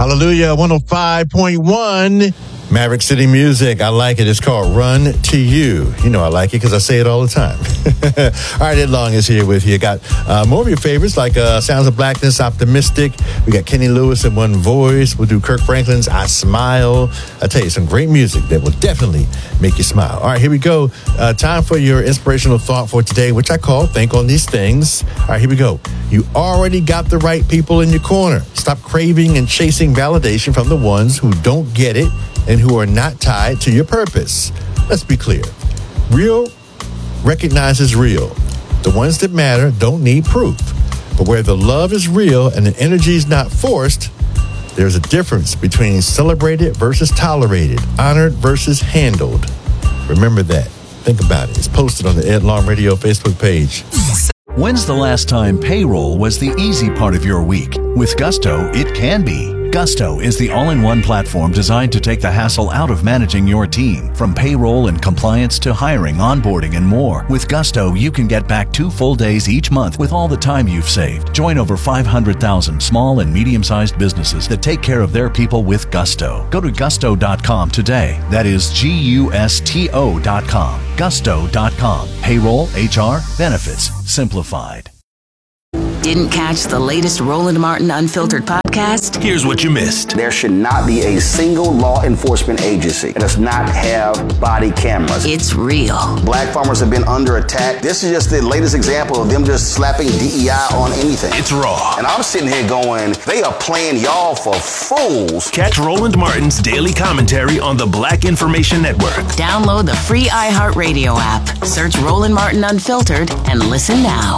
Hallelujah, 105.1 Maverick City Music. I like it. It's called Run to You. You know I like it because I say it all the time. All right, Ed Long is here with you. Got more of your favorites like Sounds of Blackness, Optimistic. We got Kenny Lewis in One Voice. We'll do Kirk Franklin's I Smile. I tell you, some great music that will definitely make you smile. All right, here we go. Time for your inspirational thought for today, which I call Think on These Things. All right, here we go. You already got the right people in your corner. Stop craving and chasing validation from the ones who don't get it and who are not tied to your purpose. Let's be clear. Real recognizes real. The ones that matter don't need proof. But where the love is real and the energy is not forced, there's a difference between celebrated versus tolerated, honored versus handled. Remember that. Think about it. It's posted on the Ed Long Radio Facebook page. When's the last time payroll was the easy part of your week? With Gusto, it can be. Gusto is the all-in-one platform designed to take the hassle out of managing your team. From payroll and compliance to hiring, onboarding, and more. With Gusto, you can get back 2 full days each month with all the time you've saved. Join over 500,000 small and medium-sized businesses that take care of their people with Gusto. Go to gusto.com today. That is Gusto.com. Gusto.com. Payroll, HR, benefits, simplified. Didn't catch the latest Roland Martin Unfiltered podcast? Here's what you missed. There should not be a single law enforcement agency that does not have body cameras. It's real. Black farmers have been under attack. This is just the latest example of them just slapping DEI on anything. It's raw. And I'm sitting here going, they are playing y'all for fools. Catch Roland Martin's daily commentary on the Black Information Network. Download the free iHeartRadio app. Search Roland Martin Unfiltered and listen now.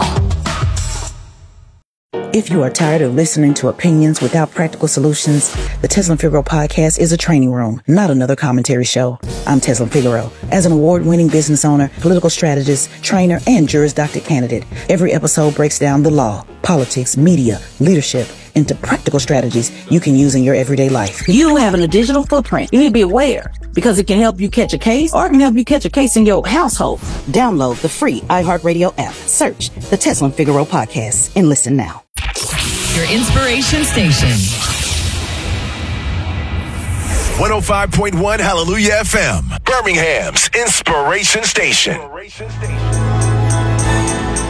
If you are tired of listening to opinions without practical solutions, the Teslin Figaro podcast is a training room, not another commentary show. I'm Teslin Figaro. As an award-winning business owner, political strategist, trainer, and Juris Doctor candidate, every episode breaks down the law, politics, media, leadership, into practical strategies you can use in your everyday life. You having a digital footprint. You need to be aware because it can help you catch a case or it can help you catch a case in your household. Download the free iHeartRadio app. Search the Teslin Figaro podcast and listen now. Your inspiration station. 105.1 Hallelujah FM, Birmingham's inspiration station.